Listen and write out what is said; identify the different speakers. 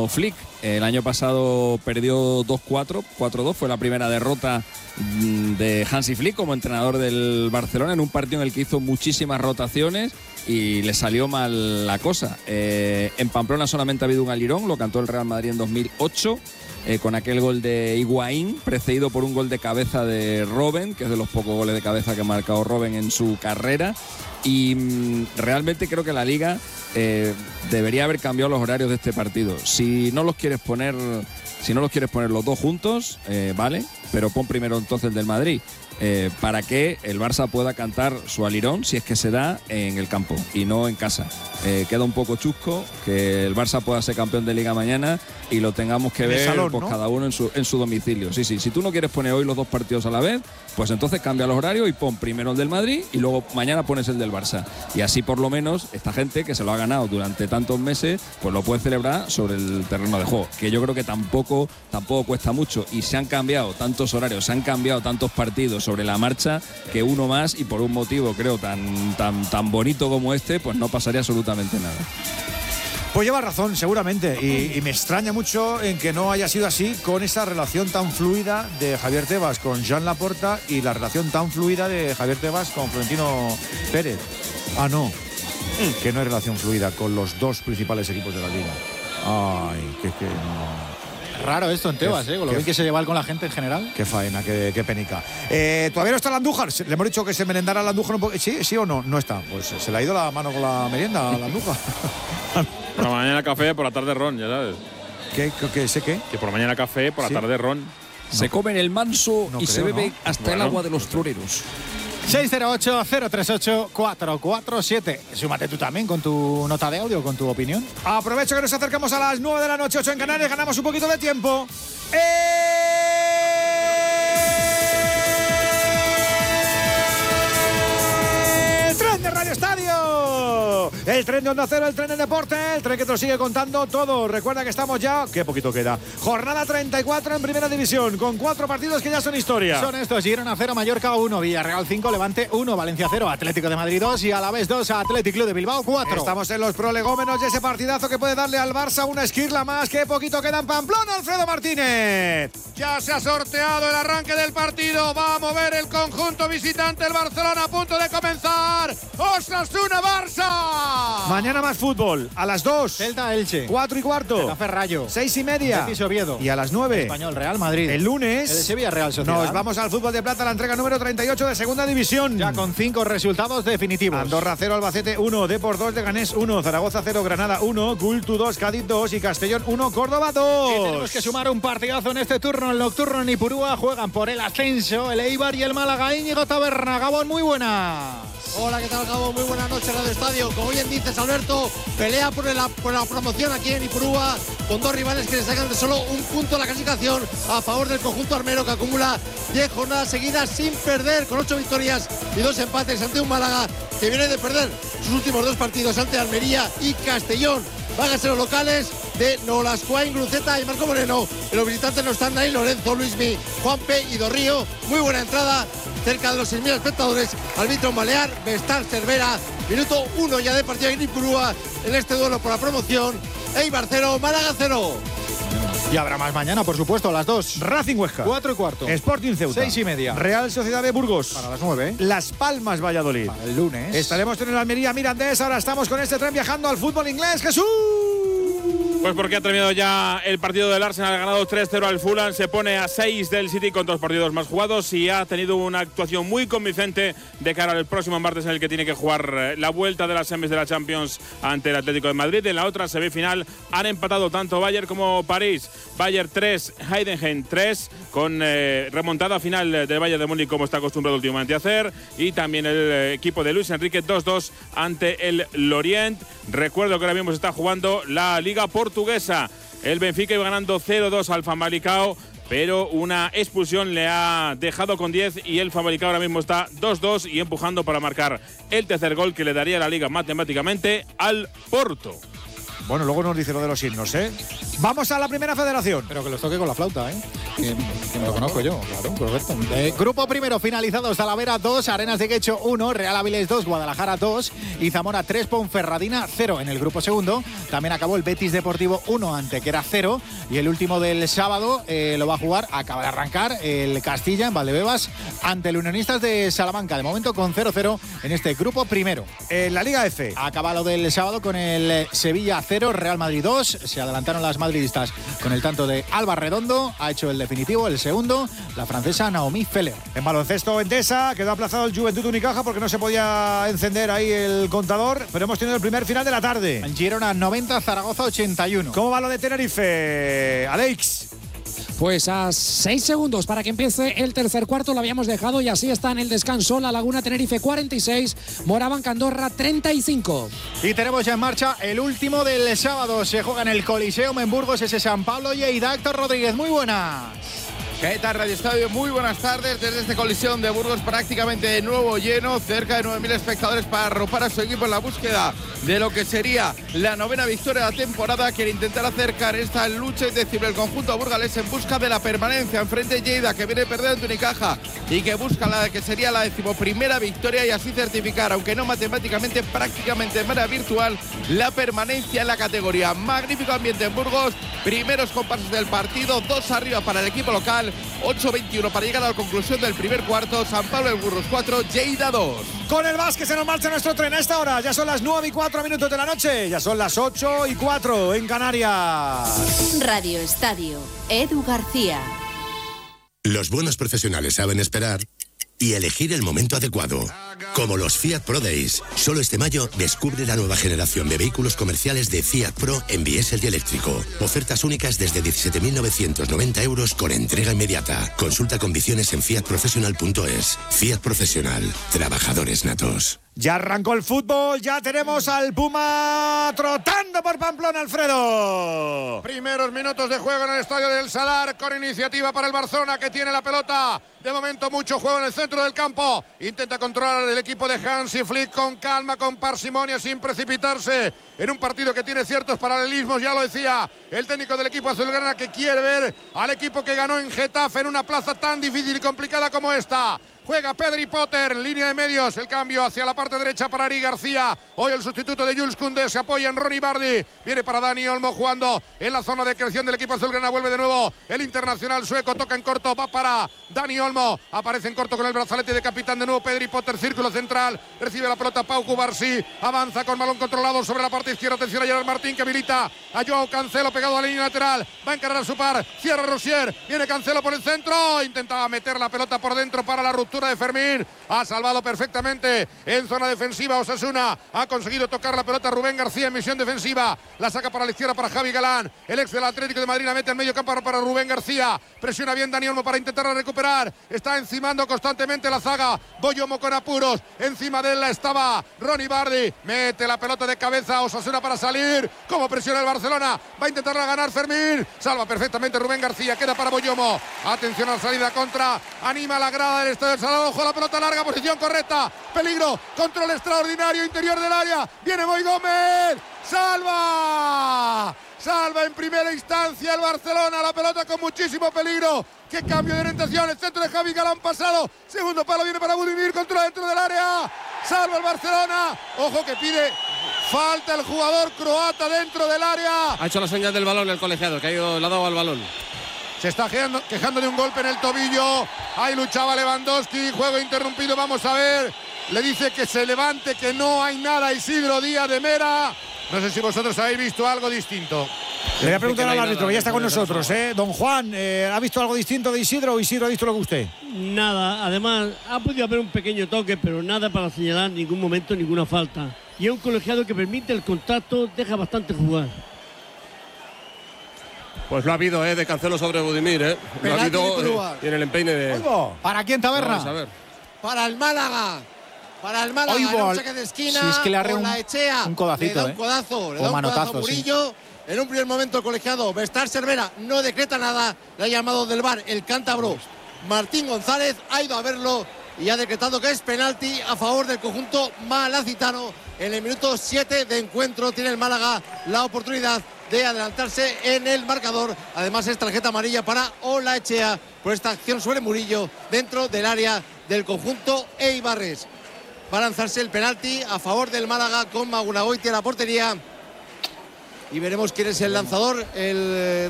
Speaker 1: año Flick. El año pasado perdió 2-4, 4-2, fue la primera derrota de Hansi Flick como entrenador del Barcelona en un partido en el que hizo muchísimas rotaciones y le salió mal la cosa. En Pamplona solamente ha habido un alirón, lo cantó el Real Madrid en 2008 con aquel gol de Higuaín, precedido por un gol de cabeza de Robben, que es de los pocos goles de cabeza que ha marcado Robben en su carrera. Y realmente creo que la Liga debería haber cambiado los horarios de este partido. Si no los quieres poner los dos juntos, vale, pero pon primero entonces el del Madrid, para que el Barça pueda cantar su alirón, si es que se da, en el campo y no en casa. Queda un poco chusco que el Barça pueda ser campeón de Liga mañana y lo tengamos que ver
Speaker 2: salón,
Speaker 1: pues,
Speaker 2: ¿no?
Speaker 1: cada uno en su domicilio. Sí, si tú no quieres poner hoy los dos partidos a la vez, pues entonces cambia los horarios y pon primero el del Madrid y luego mañana pones el del Barça. Y así por lo menos esta gente que se lo ha ganado durante tantos meses, pues lo puede celebrar sobre el terreno de juego, que yo creo que tampoco cuesta mucho. Y se han cambiado tantos horarios, se han cambiado tantos partidos sobre la marcha, que uno más, y por un motivo creo tan bonito como este, pues no pasaría absolutamente nada.
Speaker 2: Pues lleva razón, seguramente, y me extraña mucho en que no haya sido así con esa relación tan fluida de Javier Tebas con Joan Laporta y la relación tan fluida de Javier Tebas con Florentino Pérez. Ah, no, que no hay relación fluida con los dos principales equipos de la Liga. Ay, que no.
Speaker 3: Raro esto en Tebas, con lo bien que se lleva con la gente en general.
Speaker 2: Qué faena, qué penica. ¿Todavía no está el Andújar? Le hemos dicho que se merendara el Andújar un poco. ¿Sí o no? No está. Pues se le ha ido la mano con la merienda al Andújar.
Speaker 4: Por la mañana café, por la tarde ron, ya sabes.
Speaker 2: ¿Qué? ¿Sé qué?
Speaker 4: Que por la mañana café, por la tarde ron.
Speaker 1: Se comen el manso
Speaker 2: no
Speaker 1: y
Speaker 2: creo,
Speaker 1: se bebe
Speaker 2: ¿no?
Speaker 1: hasta el agua de los toreros.
Speaker 3: 608-038-447. Súmate tú también con tu nota de audio, con tu opinión.
Speaker 2: Aprovecho que nos acercamos a las 9 de la noche, 8 en Canarias, ganamos un poquito de tiempo. ¡El tren de Radio Estadio! El tren de Onda Cero, el tren de deporte, el tren que te lo sigue contando todo. Recuerda que estamos ya, qué poquito queda, jornada 34 en Primera División, con 4 partidos que ya son historia.
Speaker 3: Son estos: Girona 0, Mallorca 1, Villarreal 5, Levante 1, Valencia 0, Atlético de Madrid 2 y Alavés 2, Athletic Club de Bilbao 4.
Speaker 2: Estamos en los prolegómenos de ese partidazo que puede darle al Barça una esquirla más. Qué poquito queda en Pamplona, Alfredo Martínez.
Speaker 5: Ya se ha sorteado el arranque del partido. Va a mover el conjunto visitante, el Barcelona, a punto de comenzar. ¡Osasuna Barça!
Speaker 2: Mañana más fútbol, a las 2.
Speaker 3: Celta Elche.
Speaker 2: 4 y cuarto.
Speaker 3: Café Rayo.
Speaker 2: 6:30.
Speaker 3: Betis Oviedo.
Speaker 2: Y a las 9.
Speaker 3: Español Real Madrid.
Speaker 2: El lunes.
Speaker 3: El Sevilla Real Sociedad.
Speaker 2: Nos vamos al fútbol de plata, la entrega número 38 de Segunda División.
Speaker 3: Ya con 5 resultados definitivos.
Speaker 2: Andorra 0, Albacete 1, Depor 2, Leganés 1, Zaragoza 0, Granada 1, Cultu 2, Cádiz 2 y Castellón 1, Córdoba 2.
Speaker 3: Y tenemos que sumar un partidazo en este turno. El nocturno en Ipurúa juegan por el ascenso el Eibar y el Málaga. Íñigo Taberna. Gabón, muy buenas.
Speaker 6: Hola, ¿qué tal, Gabo? Muy buenas noches, Radio Estadio. Como bien dices, Alberto, pelea por la promoción aquí en Ipurúa, con dos rivales que le sacan de solo un punto la clasificación a favor del conjunto armero, que acumula 10 jornadas seguidas sin perder, con 8 victorias y 2 empates ante un Málaga que viene de perder sus últimos 2 partidos ante Almería y Castellón. Van a ser los locales de Nolascoain, Gruceta y Marco Moreno. En los visitantes no están ahí Lorenzo, Luismi, Juanpe y Dorrío. Muy buena entrada, cerca de los 6.000 espectadores. Árbitro Balear, Bestar Cervera. Minuto 1 ya de partida en Ipurúa en este duelo por la promoción. Eibar 0, Málaga 0.
Speaker 3: Y habrá más mañana, por supuesto, a las 2.
Speaker 2: Racing Huesca.
Speaker 3: 4 y cuarto.
Speaker 2: Sporting Ceuta.
Speaker 3: 6:30.
Speaker 2: Real Sociedad de Burgos.
Speaker 3: Para las 9.
Speaker 2: Las Palmas Valladolid.
Speaker 3: Para el lunes.
Speaker 2: Estaremos en el Almería Mirandés. Ahora estamos con este tren viajando al fútbol inglés. ¡Jesús!
Speaker 4: Pues porque ha terminado ya el partido del Arsenal, ha ganado 3-0 al Fulham, se pone a 6 del City con 2 partidos más jugados y ha tenido una actuación muy convincente de cara al próximo martes en el que tiene que jugar la vuelta de las semis de la Champions ante el Atlético de Madrid. En la otra semifinal han empatado tanto Bayern como París. Bayern 3, Heidenheim 3, con remontada final del Bayern de Múnich como está acostumbrado últimamente a hacer, y también el equipo de Luis Enrique 2-2 ante el Lorient. Recuerdo que ahora mismo se está jugando la Liga Portuguesa. El Benfica iba ganando 0-2 al Famalicão, pero una expulsión le ha dejado con 10 y el Famalicão ahora mismo está 2-2 y empujando para marcar el tercer gol que le daría la Liga matemáticamente al Porto.
Speaker 2: Bueno, luego nos dice lo de los himnos, ¿eh? Vamos a la primera federación.
Speaker 3: Pero que los toque con la flauta, ¿eh? Que me lo conozco yo, claro, correcto. Grupo primero, finalizados: Talavera 2, Arenas de Guecho 1, Real Avilés 2, Guadalajara 2 y Zamora 3, Ponferradina 0. En el grupo segundo también acabó el Betis Deportivo 1, Antequera 0. Y el último del sábado lo va a jugar, acaba de arrancar, el Castilla en Valdebebas ante el Unionistas de Salamanca. De momento con 0-0 en este grupo primero.
Speaker 2: En la Liga F.
Speaker 3: Acaba lo del sábado con el Sevilla 0, Real Madrid 2. Se adelantaron las madridistas con el tanto de Alba Redondo. Ha hecho el definitivo, el segundo, la francesa Naomi Feller.
Speaker 2: En baloncesto, Endesa, quedó aplazado el Juventud Unicaja porque no se podía encender ahí el contador, pero hemos tenido el primer final de la tarde.
Speaker 3: Girona 90, Zaragoza 81.
Speaker 2: ¿Cómo va lo de Tenerife, Alex?
Speaker 7: Pues a 6 segundos para que empiece el tercer cuarto lo habíamos dejado y así está en el descanso. La Laguna Tenerife 46, Morabanca Andorra 35.
Speaker 3: Y tenemos ya en marcha el último del sábado. Se juega en el Coliseum en Burgos, ese San Pablo y Héctor Rodríguez. Muy buenas.
Speaker 8: ¿Qué tal, Radio Estadio? Muy buenas tardes desde este Coliseum de Burgos, prácticamente de nuevo lleno, cerca de 9.000 espectadores para arropar a su equipo en la búsqueda de lo que sería la 9ª victoria de la temporada. Quiere intentar acercar esta lucha indecible el conjunto burgalés en busca de la permanencia. Enfrente Lleida, que viene perdiendo ante Unicaja y que busca la que sería la 11ª victoria y así certificar, aunque no matemáticamente, prácticamente de manera virtual, la permanencia en la categoría. Magnífico ambiente en Burgos, primeros compases del partido, 2 arriba para el equipo local, 8-21 para llegar a la conclusión del primer cuarto. San Pablo el Burgos 4, Lleida 2.
Speaker 2: Con el básquet se nos marcha nuestro tren a esta hora. Ya son las 9:04 de la noche. Ya son las 8:04 en Canarias.
Speaker 9: Radio Estadio, Edu García.
Speaker 10: Los buenos profesionales saben esperar y elegir el momento adecuado. Como los Fiat Pro Days. Solo este mayo descubre la nueva generación de vehículos comerciales de Fiat Pro en diésel y eléctrico. Ofertas únicas desde 17.990 euros con entrega inmediata. Consulta condiciones en fiatprofessional.es. Fiat Profesional. Trabajadores natos.
Speaker 2: Ya arrancó el fútbol, ya tenemos al Puma trotando por Pamplona, Alfredo.
Speaker 5: Primeros minutos de juego en el estadio del Sadar, con iniciativa para el Barcelona, que tiene la pelota. De momento mucho juego en el centro del campo. Intenta controlar el equipo de Hansi Flick con calma, con parsimonia, sin precipitarse. En un partido que tiene ciertos paralelismos, ya lo decía el técnico del equipo azulgrana, que quiere ver al equipo que ganó en Getafe en una plaza tan difícil y complicada como esta. Juega Pedri Potter en línea de medios. El cambio hacia la parte derecha para Ari García. Hoy el sustituto de Jules Koundé se apoya en Ronny Bardi. Viene para Dani Olmo jugando en la zona de creación del equipo azulgrana. Vuelve de nuevo el internacional sueco. Toca en corto. Va para Dani Olmo. Aparece en corto con el brazalete de capitán de nuevo Pedri Potter. Círculo central. Recibe la pelota Pau Cubarsí. Avanza con balón controlado sobre la parte izquierda. Atención a Gerard Martín, que habilita a Joao Cancelo pegado a la línea lateral. Va a encarar a su par. Cierra Rosier. Viene Cancelo por el centro. Intentaba meter la pelota por dentro para la ruptura de Fermín. Ha salvado perfectamente en zona defensiva Osasuna. Ha conseguido tocar la pelota Rubén García en misión defensiva. La saca para la izquierda para Javi Galán. El ex del Atlético de Madrid la mete en medio campo para Rubén García. Presiona bien Dani Olmo para intentar recuperar. Está encimando constantemente la zaga. Boyomo con apuros. Encima de él estaba Ronny Bardi. Mete la pelota de cabeza Osasuna para salir. Como presiona el Barcelona. Va a intentarla ganar Fermín. Salva perfectamente Rubén García. Queda para Boyomo. Atención a la salida contra. Anima la grada del Estadio del Salvador. Ojo, la pelota larga, posición correcta. Peligro. Control extraordinario interior del área. Viene Moy Gómez. ¡Salva! Salva en primera instancia el Barcelona. La pelota con muchísimo peligro. ¡Qué cambio de orientación! El centro de Javi Galán pasado. Segundo palo viene para Budimir. Controla dentro del área. Salva el Barcelona. Ojo que pide falta el jugador croata dentro del área.
Speaker 11: Ha hecho la señal del balón el colegiado, que le ha dado al balón.
Speaker 5: Se está quejando de un golpe en el tobillo. Ahí luchaba Lewandowski. Juego interrumpido. Vamos a ver. Le dice que se levante, que no hay nada. Isidro Díaz de Mera. No sé si vosotros habéis visto algo distinto.
Speaker 2: Le voy a preguntar al árbitro, que ya está con nosotros, Don Juan, ¿ha visto algo distinto de Isidro o Isidro ha visto lo que usted?
Speaker 12: Nada, además ha podido haber un pequeño toque, pero nada para señalar en ningún momento ninguna falta. Y es un colegiado que permite el contacto, deja bastante jugar.
Speaker 11: Pues lo ha habido, de Cancelo sobre Budimir, Lo ha habido en el empeine de...
Speaker 3: ¿Para quién, Taberna?
Speaker 11: Vamos a ver.
Speaker 6: Para el Málaga. Para el Málaga, en un saque de esquina,
Speaker 3: si es que le
Speaker 6: con la Echea,
Speaker 3: un codacito,
Speaker 6: le da un codazo, le da un
Speaker 3: manotazo,
Speaker 6: codazo a Murillo. Sí. En un primer momento el colegiado Bestar Cervera no decreta nada, le ha llamado del VAR el cántabro Martín González, ha ido a verlo y ha decretado que es penalti a favor del conjunto malacitano. En el minuto 7 de encuentro tiene el Málaga la oportunidad de adelantarse en el marcador. Además es tarjeta amarilla para Olaechea por esta acción sobre Murillo dentro del área del conjunto eibarres. Va a lanzarse el penalti a favor del Málaga con Magunagoitia a la portería. Y veremos quién es el lanzador, el